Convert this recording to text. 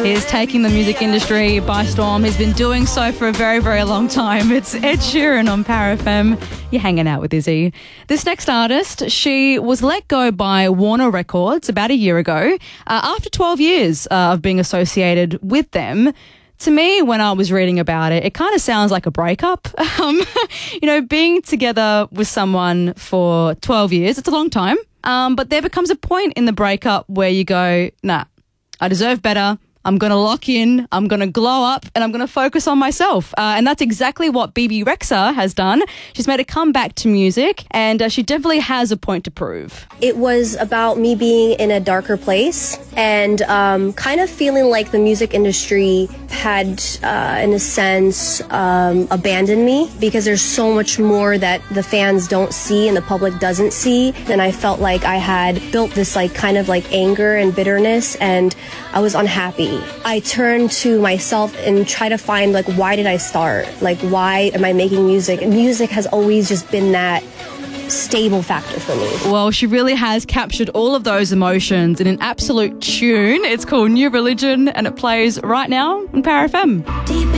He is taking the music industry by storm. He's been doing so for a very, very long time. It's Ed Sheeran on Power FM. You're hanging out with Izzy. This next artist, she was let go by Warner Records about a year ago after 12 years of being associated with them. To me, when I was reading about it, it kind of sounds like a breakup. Being together with someone for 12 years, it's a long time. But there becomes a point in the breakup where you go, nah, I deserve better. I'm going to lock in, I'm going to glow up, and I'm going to focus on myself. And that's exactly what Bebe Rexha has done. She's made a comeback to music, and she definitely has a point to prove. It was about me being in a darker place and kind of feeling like the music industry had, in a sense, abandoned me because there's so much more that the fans don't see and the public doesn't see. And I felt like I had built this kind of anger and bitterness, and I was unhappy. I turned to myself and try to find why did I start? Why am I making music? And music has always just been that stable factor for me. Well, she really has captured all of those emotions in an absolute tune. It's called New Religion, and it plays right now on Power FM.